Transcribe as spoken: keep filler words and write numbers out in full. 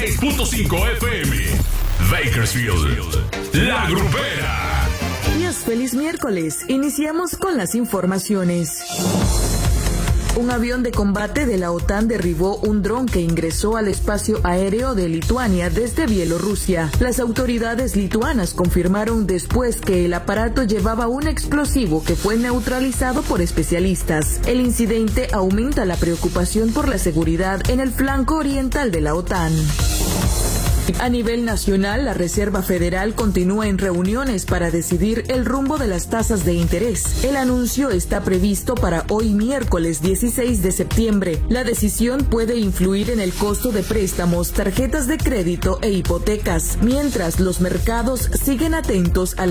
seis punto cinco F M. Bakersfield, La Grupera. Dios, feliz miércoles. Iniciamos con las informaciones. Un avión de combate de la OTAN derribó un dron que ingresó al espacio aéreo de Lituania desde Bielorrusia. Las autoridades lituanas confirmaron después que el aparato llevaba un explosivo que fue neutralizado por especialistas. El incidente aumenta la preocupación por la seguridad en el flanco oriental de la OTAN. A nivel nacional, la Reserva Federal continúa en reuniones para decidir el rumbo de las tasas de interés. El anuncio está previsto para hoy miércoles dieciséis de septiembre. La decisión puede influir en el costo de préstamos, tarjetas de crédito e hipotecas, mientras los mercados siguen atentos a